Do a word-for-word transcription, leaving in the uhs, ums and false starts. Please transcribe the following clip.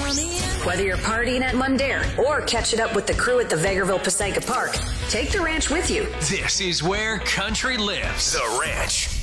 Whether you're partying at Mundair or catching up with the crew at the Vegreville Passaica Park, take the ranch with you. This is where country lives. The Ranch.